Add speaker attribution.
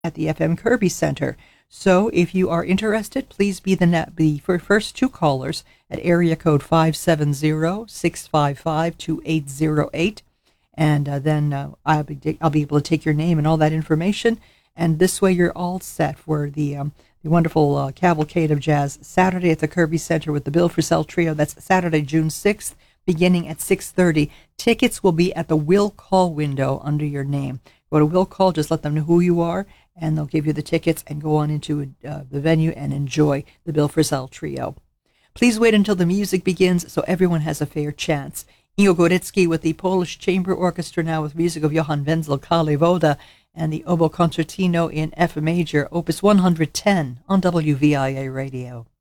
Speaker 1: at the FM Kirby Center. So if you are interested, please be the first two callers at area code 570-655-2808. And then I'll be able to take your name and all that information. And this way you're all set for the wonderful Cavalcade of Jazz Saturday at the Kirby Center with the Bill Frisell Trio. That's Saturday, June 6th, beginning at 6:30. Tickets will be at the Will Call window under your name. Go to Will Call, just let them know who you are, and they'll give you the tickets and go on into the venue and enjoy the Bill Frisell Trio. Please wait until the music begins so everyone has a fair chance. Ingo Gorecki with the Polish Chamber Orchestra now with music of Johann Wenzel Kalevoda and the Oboe Concertino in F major, Opus 110 on WVIA Radio.